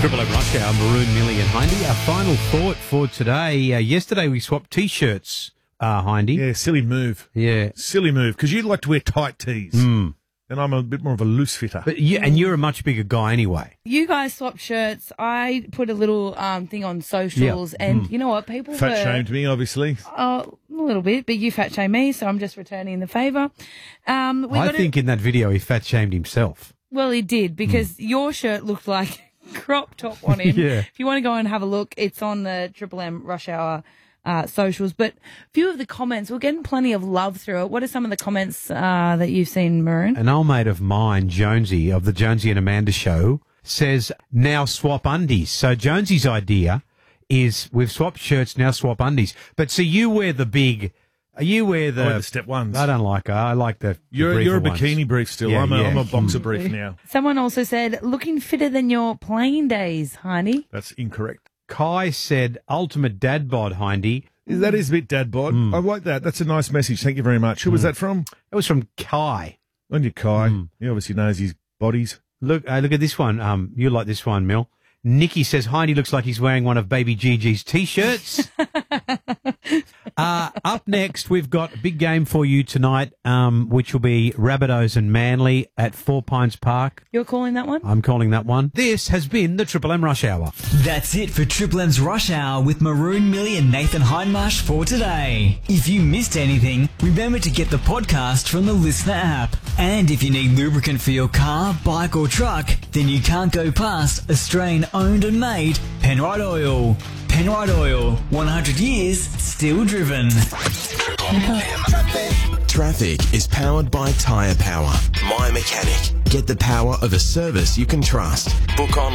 Triple M Rush Hour, Maroon, Millie and Hindy. Our final thought for today. Yesterday we swapped T-shirts, Hindy. Yeah, silly move. Yeah. Silly move, because you like to wear tight tees. And I'm a bit more of a loose fitter. But and you're a much bigger guy anyway. You guys swapped shirts. I put a little thing on socials, and you know what? People Fat shamed me, obviously. A little bit, but you fat shamed me, so I'm just returning the favour. I think in that video he fat shamed himself. Well, he did, because your shirt looked like a crop top on him. Yeah. If you want to go and have a look, it's on the Triple M Rush Hour socials. But a few of the comments, we're getting plenty of love through it. What are some of the comments that you've seen, Maroon? An old mate of mine, Jonesy, of the Jonesy and Amanda show, says, now swap undies. So Jonesy's idea is we've swapped shirts, now swap undies. But see, you wear the big... You wear the... I wear the step ones. I don't like her. I like the You're a bikini ones. brief still. Yeah, I'm a boxer brief now. Someone also said, looking fitter than your playing days, Heine. That's incorrect. Kai said, ultimate dad bod, Hindy. That is a bit dad bod. I like that. That's a nice message. Thank you very much. Who was that from? It was from Kai. On your Kai. He obviously knows his bodies. Look at this one. You like this one, Mil. Nikki says, Hindy looks like he's wearing one of Baby Gigi's T-shirts. Up next, we've got a big game for you tonight, which will be Rabbitohs and Manly at Four Pines Park. You're calling that one? I'm calling that one. This has been the Triple M Rush Hour. That's it for Triple M's Rush Hour with Maroon, Millie and Nathan Hindmarsh for today. If you missed anything, remember to get the podcast from the Listener app. And if you need lubricant for your car, bike or truck, then you can't go past Australian owned and made Penrite Oil. Penrite Oil, 100 years, still driven. Traffic is powered by Tyre Power. My Mechanic. Get the power of a service you can trust. Book online.